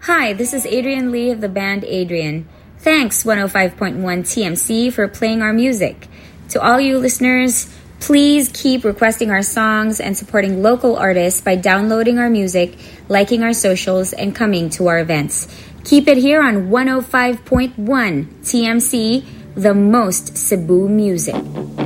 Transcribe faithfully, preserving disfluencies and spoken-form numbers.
Hi, this is Adrian Lee of the band Adrian. Thanks, one oh five point one T M C, for playing our music. To all you listeners, please keep requesting our songs and supporting local artists by downloading our music, liking our socials, and coming to our events. Keep it here on one oh five point one T M C, the most Cebu music.